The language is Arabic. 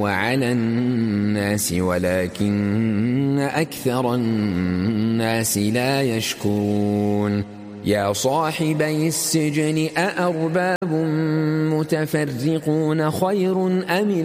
وعلى الناس ولكن أكثر الناس لا يشكرون يا صاحبي السجن أأرباب متفرقون خير أم